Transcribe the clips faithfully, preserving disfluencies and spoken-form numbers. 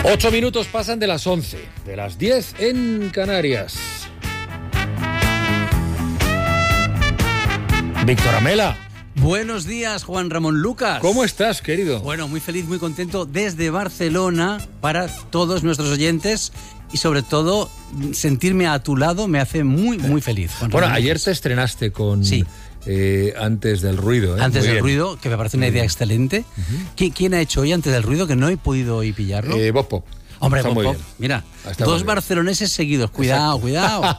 Ocho minutos pasan de las once, de las diez en Canarias. Víctor Amela. Buenos días, Juan Ramón Lucas. ¿Cómo estás, querido? Bueno, muy feliz, muy contento desde Barcelona para todos nuestros oyentes y sobre todo sentirme a tu lado me hace muy, muy feliz. Juan Bueno, Ramón ayer Lucas. te estrenaste con Sí. eh, Antes del Ruido. ¿eh? Antes Muy del bien. ruido, que me parece una idea excelente. Uh-huh. ¿Qui- ¿Quién ha hecho hoy Antes del Ruido? Que no he podido hoy pillarlo. Eh, Bob Pop. Hombre, Está Bob muy Pop, bien. mira, Está muy dos bien. barceloneses seguidos. Cuidado, cuidado.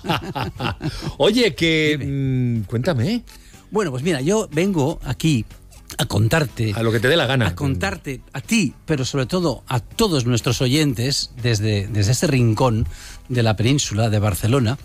Oye, que... mm, cuéntame. Bueno, pues mira, yo vengo aquí a contarte... A lo que te dé la gana. A contarte a ti, pero sobre todo a todos nuestros oyentes desde, desde este rincón de la península de Barcelona,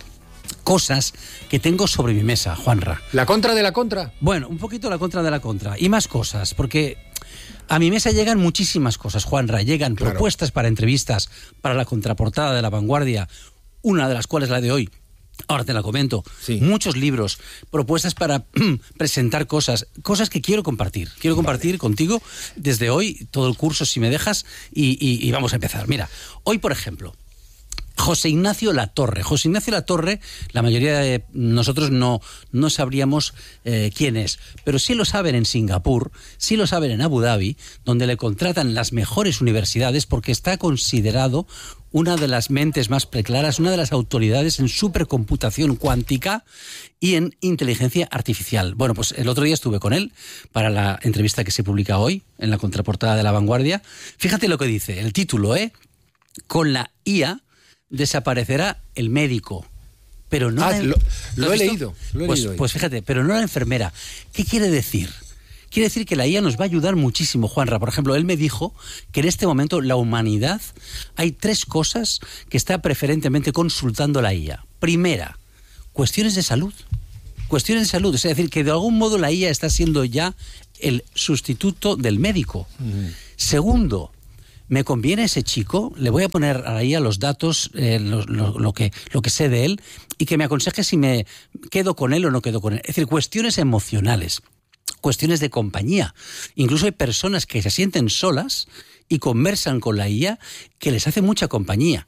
cosas que tengo sobre mi mesa, Juanra. ¿La contra de la contra? Bueno, un poquito la contra de la contra y más cosas, porque a mi mesa llegan muchísimas cosas, Juanra. Llegan Claro. propuestas para entrevistas, para la contraportada de La Vanguardia, una de las cuales la de hoy. Ahora te la comento. Sí. Muchos libros, propuestas para presentar cosas, cosas que quiero compartir. Quiero compartir vale. contigo desde hoy todo el curso, si me dejas, y, y, y vamos a empezar. Mira, hoy, por ejemplo, José Ignacio Latorre. José Ignacio Latorre, la mayoría de nosotros no, no sabríamos eh, quién es, pero sí lo saben en Singapur, sí lo saben en Abu Dhabi, donde le contratan las mejores universidades porque está considerado una de las mentes más preclaras, una de las autoridades en supercomputación cuántica y en inteligencia artificial. Bueno, pues el otro día estuve con él para la entrevista que se publica hoy en la contraportada de La Vanguardia. Fíjate lo que dice, el título, ¿eh? Con la I A desaparecerá el médico, pero no... Ah, la, lo, ¿lo lo he visto? leído. Lo he pues, leído hoy. pues fíjate, pero no la enfermera. ¿Qué quiere decir? Quiere decir que la I A nos va a ayudar muchísimo, Juanra. Por ejemplo, él me dijo que en este momento la humanidad, hay tres cosas que está preferentemente consultando la I A. Primera, cuestiones de salud. Cuestiones de salud. Es decir, que de algún modo la I A está siendo ya el sustituto del médico. Mm. Segundo, me conviene ese chico, le voy a poner ahí a los datos, eh, lo, lo, lo, que, lo que sé de él, y que me aconseje si me quedo con él o no quedo con él. Es decir, cuestiones emocionales, cuestiones de compañía. Incluso hay personas que se sienten solas y conversan con la I A que les hace mucha compañía.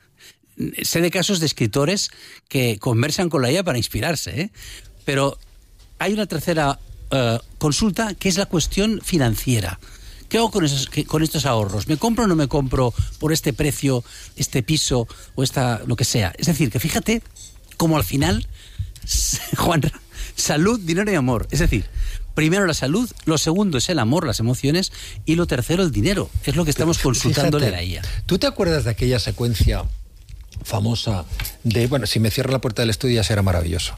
Sé de casos de escritores que conversan con la I A para inspirarse, ¿eh? Pero hay una tercera uh, consulta que es la cuestión financiera. ¿Qué hago con, esos, con estos ahorros? ¿Me compro o no me compro por este precio, este piso o esta lo que sea? Es decir, que fíjate cómo al final, Juan, salud, dinero y amor. Es decir, primero la salud, lo segundo es el amor, las emociones, y lo tercero el dinero. Es lo que estamos consultándole a la I A. ¿Tú te acuerdas de aquella secuencia famosa de, bueno, si me cierra la puerta del estudio ya será maravilloso,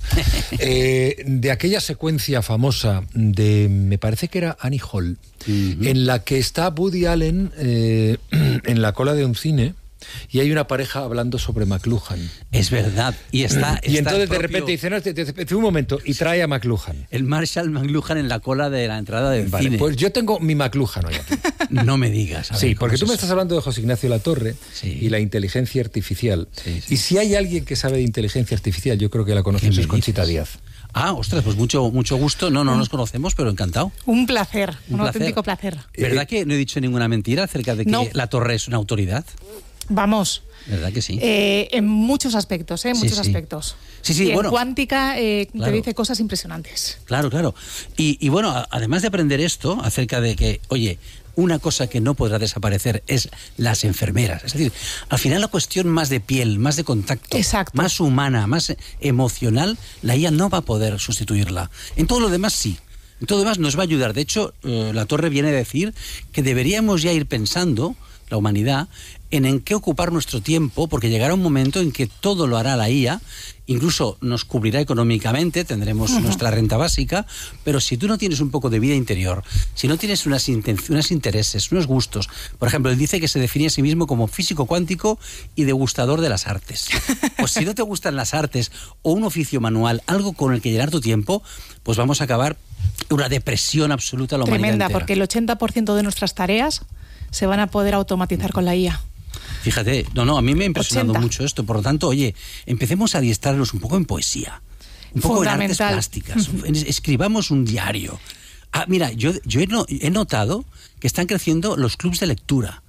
eh, de aquella secuencia famosa de, me parece que era Annie Hall, uh-huh. en la que está Woody Allen eh, en la cola de un cine y hay una pareja hablando sobre McLuhan. Es verdad. Y está, y está entonces propio... de repente dice, no, te, te, te, un momento, y trae a McLuhan. El Marshall McLuhan en la cola de la entrada del vale, cine. Pues yo tengo mi McLuhan hoy aquí. No me digas. Sí, ver, porque tú es me eso? estás hablando de José Ignacio Latorre sí. y la inteligencia artificial. Sí, sí. Y si hay alguien que sabe de inteligencia artificial, yo creo que la conoces, es Conchita Díaz. Ah, ostras, pues mucho mucho gusto. No, no nos conocemos, pero encantado. Un placer, un, un placer. auténtico placer. ¿Verdad eh, que no he dicho ninguna mentira acerca de que no. Latorre es una autoridad? Vamos. ¿Verdad que sí? Eh, en muchos aspectos, ¿eh? En sí, muchos sí. aspectos. Sí, sí, y bueno. En cuántica eh, claro. te dice cosas impresionantes. Claro, claro. Y, y bueno, además de aprender esto, acerca de que, oye, una cosa que no podrá desaparecer es las enfermeras. Es decir, al final la cuestión más de piel, más de contacto, Exacto. más humana, más emocional, la I A no va a poder sustituirla. En todo lo demás sí. En todo lo demás nos va a ayudar. De hecho, eh, Latorre viene a decir que deberíamos ya ir pensando, la humanidad, en en qué ocupar nuestro tiempo, porque llegará un momento en que todo lo hará la I A, incluso nos cubrirá económicamente, tendremos uh-huh. nuestra renta básica, pero si tú no tienes un poco de vida interior, si no tienes unas, inten- unos intereses, unos gustos, por ejemplo, él dice que se define a sí mismo como físico cuántico y degustador de las artes. Pues si no te gustan las artes o un oficio manual, algo con el que llenar tu tiempo, pues vamos a acabar una depresión absoluta a la humanidad Tremenda, entera. Porque el ochenta por ciento de nuestras tareas se van a poder automatizar con la I A. Fíjate, no, no, a mí me ha impresionado ochenta mucho esto. Por lo tanto, oye, empecemos a adiestrarnos un poco en poesía, un poco en artes plásticas, escribamos un diario. Ah, mira, yo, yo he, no, he notado que están creciendo los clubs de lectura.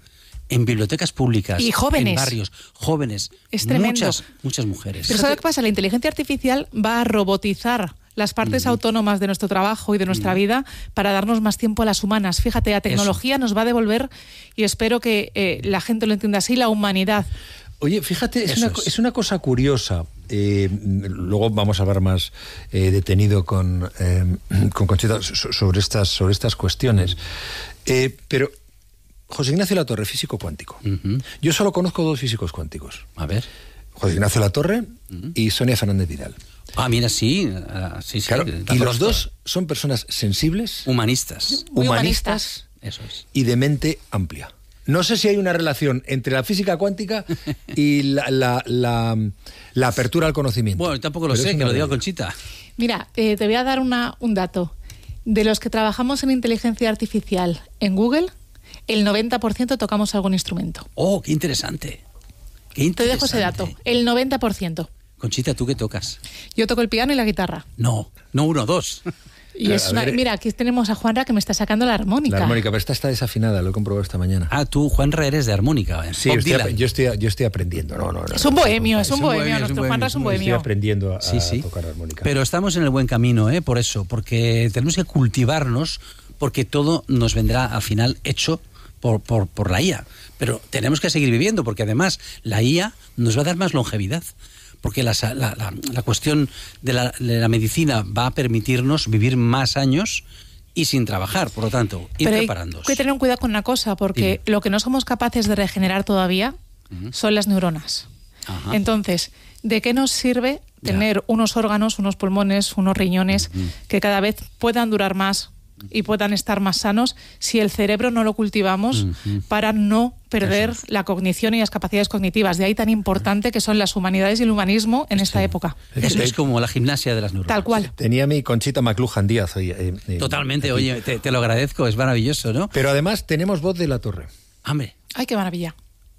en bibliotecas públicas, y jóvenes. en barrios, jóvenes, es tremendo. muchas, muchas mujeres. Pero ¿sabes qué pasa? La inteligencia artificial va a robotizar las partes uh-huh. autónomas de nuestro trabajo y de nuestra uh-huh. vida para darnos más tiempo a las humanas. Fíjate, la tecnología Eso. nos va a devolver, y espero que eh, la gente lo entienda así, la humanidad. Oye, fíjate, es, una, es. es una cosa curiosa. Eh, luego vamos a hablar más eh, detenido con, eh, con Conchita sobre estas, sobre estas cuestiones. Eh, pero José Ignacio Latorre, físico cuántico. Uh-huh. Yo solo conozco dos físicos cuánticos. A ver. José Ignacio Latorre uh-huh. y Sonia Fernández Vidal. Ah, mira, sí. Uh, sí, sí claro, y los dos son personas sensibles. Humanistas. Muy humanistas. humanistas. Eso es. Y de mente amplia. No sé si hay una relación entre la física cuántica y la, la, la, la apertura al conocimiento. Bueno, tampoco lo sé, que lo diga Conchita. Mira, eh, te voy a dar una, un dato. De los que trabajamos en inteligencia artificial en Google, el noventa por ciento tocamos algún instrumento. ¡Oh, qué interesante! Qué interesante. Te dejo ese dato, el noventa por ciento. Conchita, ¿tú qué tocas? Yo toco el piano y la guitarra. No, no uno, dos. Y es una, mira, aquí tenemos a Juanra que me está sacando la armónica. La armónica, pero esta está desafinada, lo he comprobado esta mañana. Ah, tú, Juanra, eres de armónica. ¿eh? Sí, estoy, yo, estoy, yo estoy aprendiendo. No, no, no, es un bohemio, no, es un bohemio. bohemio. Nuestro Juanra es un bohemio. Estoy aprendiendo a, sí, sí. a tocar armónica. Pero estamos en el buen camino, ¿eh? Por eso, porque tenemos que cultivarnos, porque todo nos vendrá al final hecho por, por, por la I A. Pero tenemos que seguir viviendo, porque además la I A nos va a dar más longevidad. Porque la, la, la, la cuestión de la, de la medicina va a permitirnos vivir más años y sin trabajar, por lo tanto, ir Pero preparándonos. Hay que tener un cuidado con una cosa, porque Dime. lo que no somos capaces de regenerar todavía uh-huh. son las neuronas. Ajá. Entonces, ¿de qué nos sirve tener ya. unos órganos, unos pulmones, unos riñones uh-huh. que cada vez puedan durar más y puedan estar más sanos si el cerebro no lo cultivamos uh-huh. para no perder Eso. la cognición y las capacidades cognitivas? De ahí tan importante que son las humanidades y el humanismo en esta sí. época. Eso es como la gimnasia de las neuronas. Tal cual. Tenía mi Conchita McLuhan Díaz hoy. Eh, eh, Totalmente, aquí. oye, te, te lo agradezco, es maravilloso, ¿no? Pero además tenemos voz de Latorre. Hombre. Ay, qué maravilla.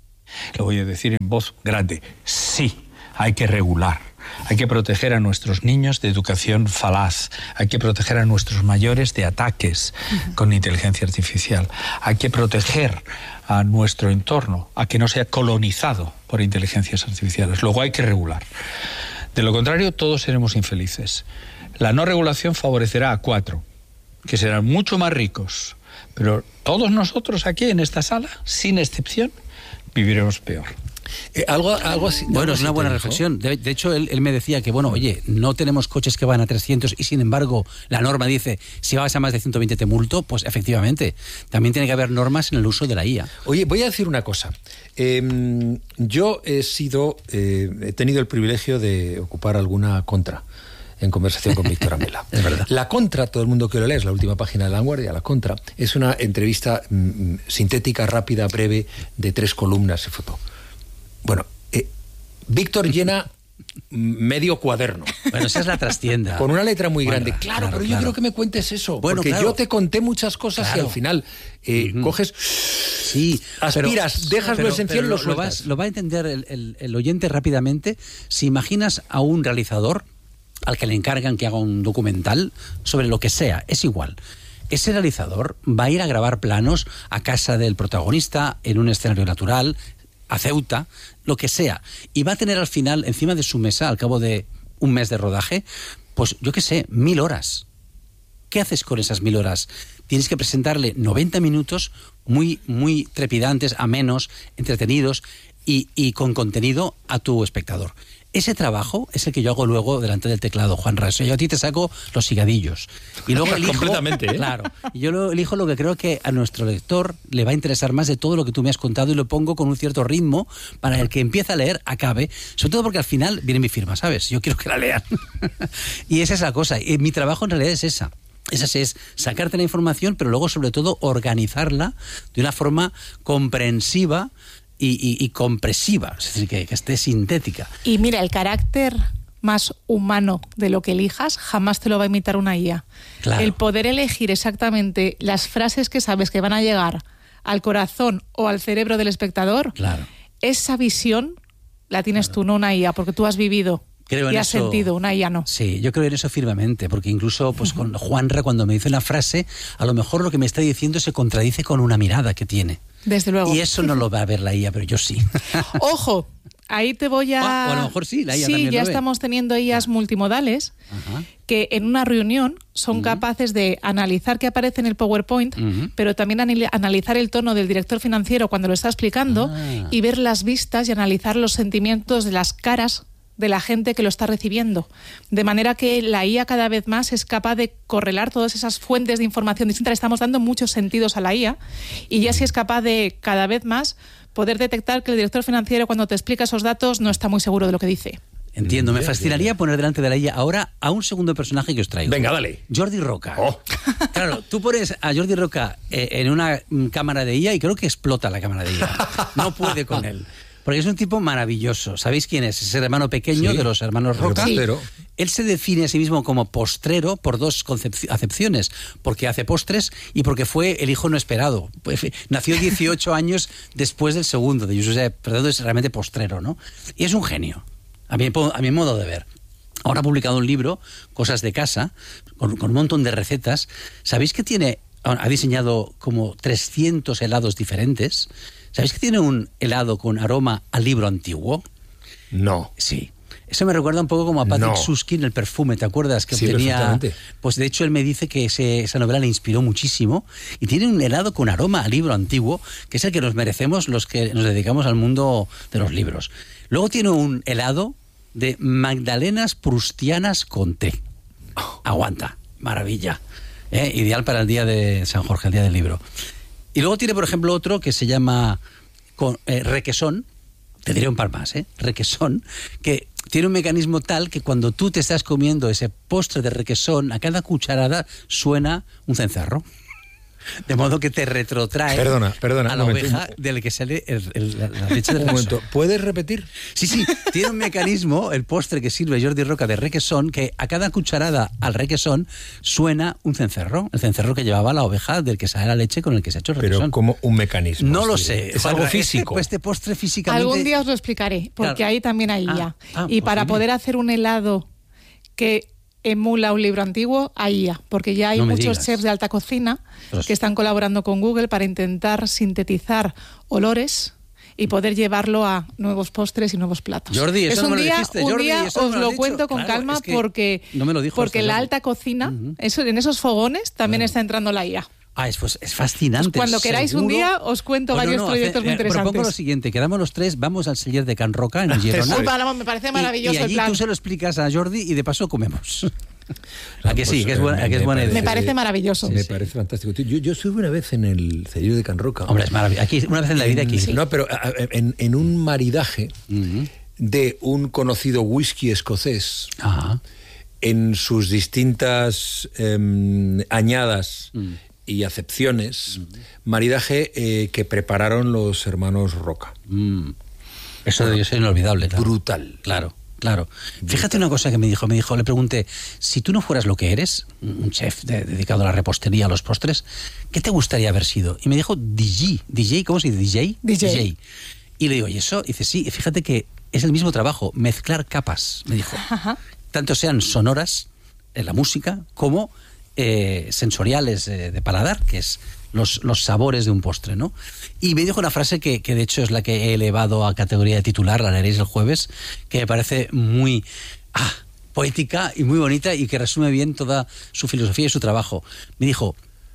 Lo voy a decir en voz grande. Sí, hay que regular. Hay que proteger a nuestros niños de educación falaz. Hay que proteger a nuestros mayores de ataques uh-huh. con inteligencia artificial. Hay que proteger a nuestro entorno, a que no sea colonizado por inteligencias artificiales. Luego hay que regular. De lo contrario, todos seremos infelices. La no regulación favorecerá a cuatro, que serán mucho más ricos. Pero todos nosotros aquí en esta sala, sin excepción, viviremos peor. Eh, algo, algo así. Bueno, es una buena reflexión. De, de hecho, él, él me decía que, bueno, oye, no tenemos coches que van a trescientos y, sin embargo, la norma dice, si vas a más de ciento veinte te multo. Pues, efectivamente, también tiene que haber normas en el uso de la I A. Oye, voy a decir una cosa. Eh, yo he sido, eh, he tenido el privilegio de ocupar alguna contra en conversación con Víctor Amela. Es verdad. La Contra, todo el mundo que lo lee, es la última página de La Vanguardia. La Contra es una entrevista mm, sintética, rápida, breve, de tres columnas y foto. Bueno, eh, Víctor llena medio cuaderno. Bueno, esa es la trastienda. Con una letra muy bueno, grande. Claro, claro, pero claro. yo quiero que me cuentes eso. Bueno, porque claro. yo te conté muchas cosas claro. y al final eh, uh-huh. coges, sí, aspiras, pero, dejas pero, lo esencial y lo, lo sueltas. Vas, lo va a entender el, el, el oyente rápidamente. Si imaginas a un realizador al que le encargan que haga un documental sobre lo que sea, es igual. Ese realizador va a ir a grabar planos a casa del protagonista, en un escenario natural, a Ceuta, lo que sea, y va a tener al final, encima de su mesa, al cabo de un mes de rodaje, pues yo qué sé, mil horas. ¿Qué haces con esas mil horas? Tienes que presentarle noventa minutos muy, muy trepidantes, amenos, entretenidos y, y con contenido a tu espectador. Ese trabajo es el que yo hago luego delante del teclado, Juan Raso. Yo a ti te saco los higadillos. Y luego elijo, completamente, ¿eh? Claro. Y yo lo elijo lo que creo que a nuestro lector le va a interesar más de todo lo que tú me has contado y lo pongo con un cierto ritmo para el que empiece a leer acabe. Sobre todo porque al final viene mi firma, ¿sabes? Yo quiero que la lean. Y esa es la cosa. Y mi trabajo en realidad es esa. Esa es sacarte la información, pero luego sobre todo organizarla de una forma comprensiva Y, y, y compresiva, es decir, que, que esté sintética. Y mira, el carácter más humano de lo que elijas jamás te lo va a imitar una I A. Claro. El poder elegir exactamente las frases que sabes que van a llegar al corazón o al cerebro del espectador, claro. esa visión la tienes claro. tú, no una I A, porque tú has vivido creo y en has eso, sentido, una I A no. Sí, yo creo en eso firmemente, porque incluso pues, uh-huh. con Juanra, cuando me dice una frase, a lo mejor lo que me está diciendo se contradice con una mirada que tiene. Desde luego. Y eso no lo va a ver la I A, pero yo sí. ¡Ojo! Ahí te voy a... Ah, o a lo mejor sí, la I A sí, también ya lo ve. estamos teniendo I As multimodales Ajá. que en una reunión son uh-huh. capaces de analizar qué aparece en el PowerPoint, uh-huh. pero también anil- analizar el tono del director financiero cuando lo está explicando ah. y ver las vistas y analizar los sentimientos de las caras de la gente que lo está recibiendo. De manera que la I A cada vez más es capaz de correlar todas esas fuentes de información distintas. Le estamos dando muchos sentidos a la I A y ya sí es capaz de cada vez más poder detectar que el director financiero cuando te explica esos datos no está muy seguro de lo que dice. Entiendo, me fascinaría poner delante de la I A ahora a un segundo personaje que os traigo. Venga, dale. Jordi Roca. Oh. Claro, tú pones a Jordi Roca eh, en una mm, cámara de I A y creo que explota la cámara de I A. No puede con él. Porque es un tipo maravilloso. ¿Sabéis quién es? Es el hermano pequeño sí, de los hermanos Roca. Sí. Él se define a sí mismo como postrero por dos concepci- acepciones. Porque hace postres y porque fue el hijo no esperado. Pues, nació dieciocho años después del segundo de Josep. Perdón, es realmente postrero, ¿no? Y es un genio, a mi, a mi modo de ver. Ahora ha publicado un libro, Cosas de casa, con, con un montón de recetas. ¿Sabéis que tiene... Ha diseñado como trescientos helados diferentes. ¿Sabéis que tiene un helado con aroma a libro antiguo? No. Sí. Eso me recuerda un poco como a Patrick no. Susskind, el perfume, ¿te acuerdas? Que sí, tenía. Pues de hecho él me dice que ese, esa novela le inspiró muchísimo. Y tiene un helado con aroma a libro antiguo, que es el que nos merecemos los que nos dedicamos al mundo de los libros. Luego tiene un helado de magdalenas prustianas con té. Aguanta. Maravilla. ¿Eh? Ideal para el día de San Jorge, el día del libro. Y luego tiene, por ejemplo, otro que se llama con, eh, requesón, te diré un par más, ¿eh? Requesón, que tiene un mecanismo tal que cuando tú te estás comiendo ese postre de requesón, a cada cucharada suena un cencerro. De modo que te retrotrae perdona, perdona, a la momento, oveja del que sale el, el, la, la leche del Un momento, ¿puedes repetir? Sí, sí, tiene un mecanismo, el postre que sirve Jordi Roca de requesón, que a cada cucharada al requesón suena un cencerro, el cencerro que llevaba la oveja del que sale la leche con el que se ha hecho el requesón. Pero como un mecanismo. No lo sé. Es algo físico. Este, este postre físicamente... Algún día os lo explicaré, porque claro. ahí también hay I A. Ah, ah, y pues para bien. poder hacer un helado que emula un libro antiguo, hay I A, porque ya hay No me muchos digas. chefs de alta cocina Pues... que están colaborando con Google para intentar sintetizar olores y poder llevarlo a nuevos postres y nuevos platos. Jordi, eso es no un me lo día, dijiste, un Jordi, día eso no os me lo lo has dicho. cuento con Claro, calma es que porque, no me lo dijo porque hasta la Jordi. alta cocina, Uh-huh. eso, en esos fogones también Claro. está entrando la I A. Ah, es, pues, es fascinante. Pues cuando queráis un seguro. día os cuento Pues no, varios no, proyectos hace- muy eh, interesantes. Propongo lo siguiente, quedamos los tres, vamos al Celler de Can Roca en Girona. Uy, para, me parece maravilloso y, y allí el plan. tú se lo explicas a Jordi y de paso comemos. ¿A que Pues, sí? Que es buena, eh, que es me buena parece- idea. Me parece maravilloso. Me sí. parece fantástico. Yo, yo estuve una vez en el Celler de Can Roca. Hombre, es maravilloso. Aquí, una vez en la vida aquí. En- No, pero a- a- en, en un maridaje Uh-huh. de un conocido whisky escocés Ajá. en sus distintas em, añadas Mm. y acepciones, maridaje eh, que prepararon los hermanos Roca. Mm. Eso debió ser inolvidable. Claro. Brutal. Claro, claro. Fíjate una cosa que me dijo. Me dijo, le pregunté, si tú no fueras lo que eres, un chef de- dedicado a la repostería, a los postres, ¿qué te gustaría haber sido? Y me dijo, D J. D J, ¿cómo se dice? D J. D J. Y le digo, ¿y eso? Y dice, sí, fíjate que es el mismo trabajo, mezclar capas, me dijo. Ajá. Tanto sean sonoras en la música como eh, sensoriales eh, de paladar, que es los, los sabores de un postre, ¿no? Y me dijo una frase que, que de hecho es la que he elevado a categoría de titular, la leeréis el jueves, que me parece muy ah, poética y muy bonita y que resume bien toda su filosofía y su trabajo. Me dijo,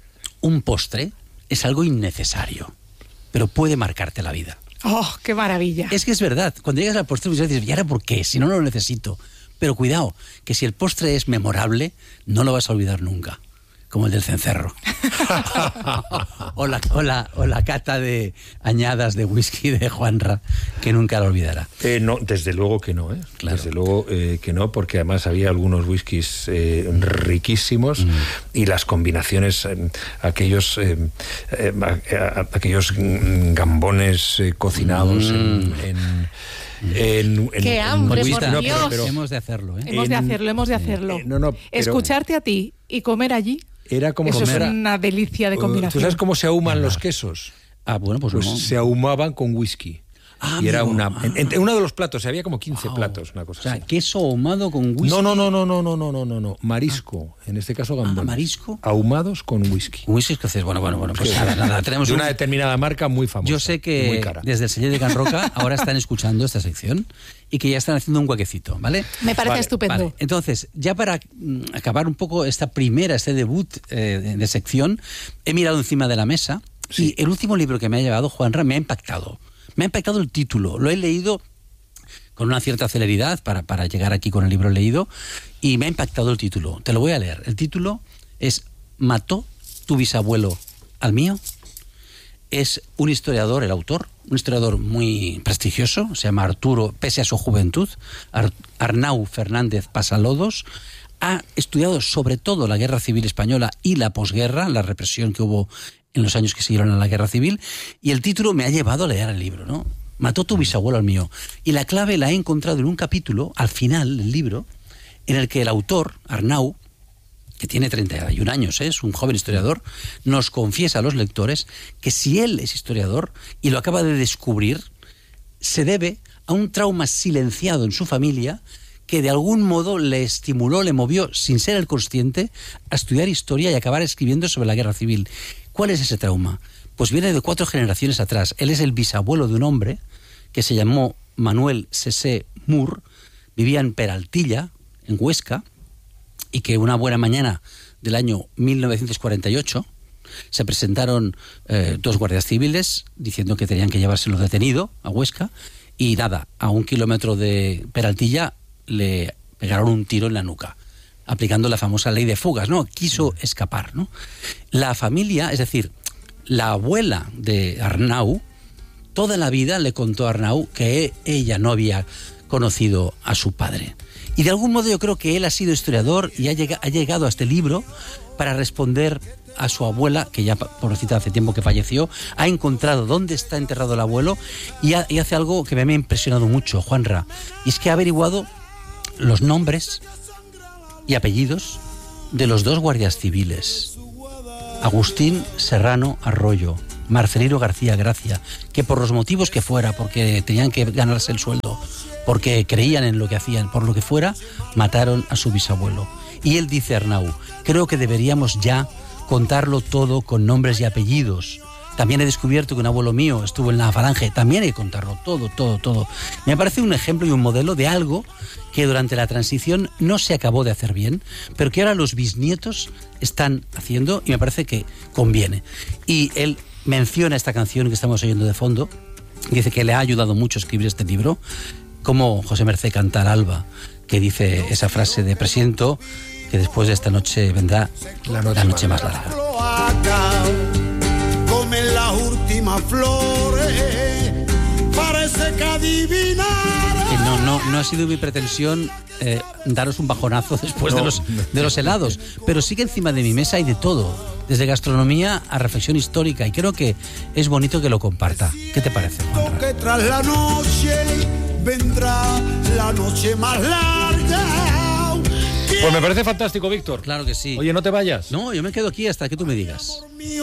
un postre es algo innecesario, pero puede marcarte la vida. ¡Oh, qué maravilla! Es que es verdad, cuando llegas al postre muchas veces dices, ¿y ahora por qué? Si no, no lo necesito. Pero cuidado, que si el postre es memorable, no lo vas a olvidar nunca, como el del cencerro. o, la, o, la, o la cata de añadas de whisky de Juanra, que nunca lo olvidará. Eh, no, desde luego que no, ¿eh? Claro. Desde luego eh, que no, porque además había algunos whiskies eh, riquísimos mm. y las combinaciones, eh, aquellos eh, eh, a, a, aquellos gambones eh, cocinados mm. en, en En, en, ¡Qué hambre, en, por no, Dios! pero, pero, hemos de hacerlo, ¿eh? Hemos en, de hacerlo, hemos de hacerlo. Eh, no, no, pero, Escucharte a ti y comer allí, era como eso comer, es una delicia de combinación. ¿Tú sabes cómo se ahuman los quesos? Ah, bueno, pues, pues no. se ahumaban con whisky. Ah, y era amigo, una... ah. En, en uno de los platos, había como quince Wow. platos, una cosa O sea, así. queso ahumado con whisky. No, no, no, no, no, no, no, no, no, no, marisco, en este caso gambones. Ah, marisco. Ahumados con whisky. Whisky escocés. Bueno, bueno, bueno, pues nada, nada. Tenemos De un- una determinada marca muy famosa. Yo sé y que muy cara. desde el Celler de Can Roca ahora están escuchando esta sección y que ya están haciendo un huequecito, ¿vale? Me parece Vale, estupendo. Vale, entonces, ya para mm, acabar un poco esta primera, este debut eh, de, de sección, he mirado encima de la mesa Sí. y el último libro que me ha llevado, Juanra, me ha impactado. Me ha impactado el título. Lo he leído con una cierta celeridad para, para llegar aquí con el libro leído y me ha impactado el título. Te lo voy a leer. El título es ¿Mató tu bisabuelo al mío? Es un historiador, el autor, un historiador muy prestigioso, se llama Arturo, pese a su juventud, Ar- Arnau Fernández Pasalodos. Ha estudiado sobre todo la Guerra Civil Española y la posguerra, la represión que hubo en los años que siguieron a la Guerra Civil, y el título me ha llevado a leer el libro, ¿no? Mató tu bisabuelo al mío. Y la clave la he encontrado en un capítulo, al final del libro, en el que el autor, Arnau, que tiene treinta y un años, ¿eh? Es un joven historiador, nos confiesa a los lectores que si él es historiador y lo acaba de descubrir, se debe a un trauma silenciado en su familia que de algún modo le estimuló, le movió, sin ser el consciente, a estudiar historia y acabar escribiendo sobre la guerra civil. ¿Cuál es ese trauma? Pues viene de cuatro generaciones atrás. Él es el bisabuelo de un hombre que se llamó Manuel Sesé Mur, vivía en Peraltilla, en Huesca, y que una buena mañana del año mil novecientos cuarenta y ocho se presentaron eh, dos guardias civiles diciendo que tenían que llevárselo detenido a Huesca, y nada, a un kilómetro de Peraltilla le pegaron un tiro en la nuca, aplicando la famosa ley de fugas, ¿no? Quiso escapar, ¿no? La familia, es decir, la abuela de Arnau, toda la vida le contó a Arnau que ella no había conocido a su padre. Y de algún modo yo creo que él ha sido historiador y ha llegado, ha llegado a este libro para responder a su abuela, que ya pobrecita hace tiempo que falleció, ha encontrado dónde está enterrado el abuelo y, ha, y hace algo que me ha impresionado mucho, Juanra, y es que ha averiguado los nombres y apellidos de los dos guardias civiles, Agustín Serrano Arroyo, Marcelino García Gracia, que por los motivos que fuera, porque tenían que ganarse el sueldo, porque creían en lo que hacían, por lo que fuera, mataron a su bisabuelo. Y él dice, Arnau, creo que deberíamos ya contarlo todo con nombres y apellidos. También he descubierto que un abuelo mío estuvo en la Falange, también hay que contarlo todo, todo, todo. Me parece un ejemplo y un modelo de algo que durante la transición no se acabó de hacer bien, pero que ahora los bisnietos están haciendo y me parece que conviene. Y él menciona esta canción que estamos oyendo de fondo, dice que le ha ayudado mucho a escribir este libro, como José Mercé canta al alba, que dice esa frase de presiento que después de esta noche vendrá la noche, la noche más larga. Comen las últimas flores, parece que adivinar. Que no, no, no ha sido mi pretensión eh, daros un bajonazo después No, de, los, no. de los helados, pero sí que encima de mi mesa hay de todo, desde gastronomía a reflexión histórica, y creo que es bonito que lo comparta. ¿Qué te parece, Juanra? Que tras la noche vendrá la noche más larga. Pues me parece fantástico, Víctor. Claro que sí. Oye, no te vayas. No, yo me quedo aquí hasta que tú me digas.